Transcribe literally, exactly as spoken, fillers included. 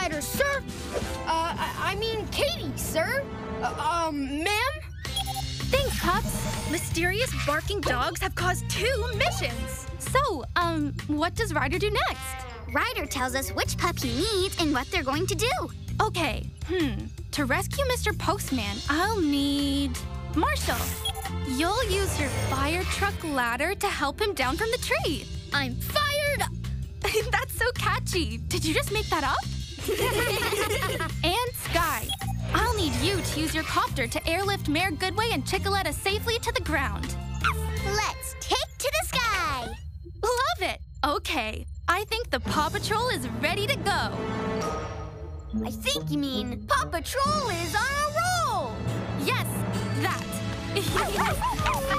Ryder, sir. Uh, I, I mean Katie, sir. Uh, um, ma'am? Thanks, Pups. Mysterious barking dogs have caused two missions. So, um, what does Ryder do next? Ryder tells us which pup he needs and what they're going to do. Okay, hmm. To rescue Mister Postman, I'll need Marshall. You'll use your fire truck ladder to help him down from the tree. I'm fired up. That's so catchy. Did you just make that up? And Sky, I'll need you to use your copter to airlift Mayor Goodway and Chickaletta safely to the ground. Let's take to the sky. Love it. Okay, I think the Paw Patrol is ready to go. I think you mean Paw Patrol is on a roll. Yes, that.